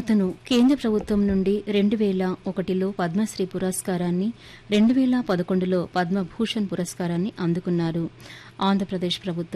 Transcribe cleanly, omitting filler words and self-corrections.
అతను కేంద్ర ప్రభుత్వం నుండి 2001లో పద్మశ్రీ పురస్కారాన్ని, 2011లో పద్మభూషణ్ పురస్కారాన్ని అందుకున్నారు. ఆంధ్రప్రదేశ్ ప్రభుత్వం